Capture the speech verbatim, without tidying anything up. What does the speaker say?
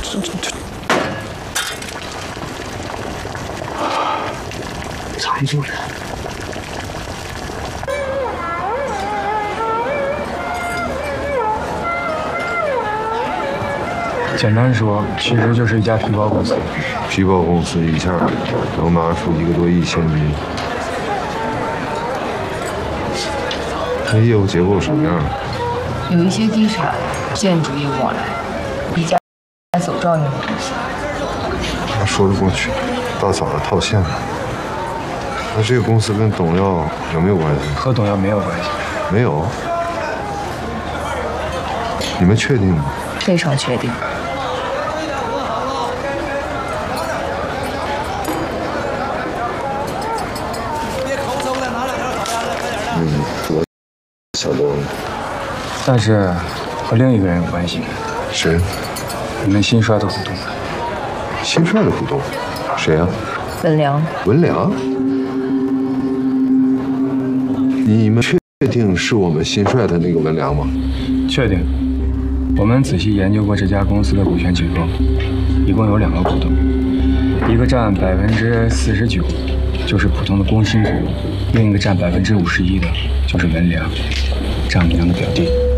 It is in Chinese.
藏住了。 简单说，其实就是一家皮包公司。 皮包公司一下能拿出一个多亿现金，那业务结构什么样？ 有一些地产、建筑业务往来，一家走照应的公司。 那说得过去，大嫂子套现了。那这个公司跟董耀有没有关系？ 和董耀没有关系。 没有？你们确定吗？ 非常确定。 嗯，我想多了。 但是和另一个人有关系。 谁？ 你们新帅的股东。 新帅的股东？谁啊？ 文良。 文良？你们确定是我们新帅的那个文良吗？ 确定。我们仔细研究过这家公司的股权结构，一共有两个股东，一个占百分之四十九，就是普通的工薪股，另一个占百分之五十一的，就是文良，丈母娘的表弟。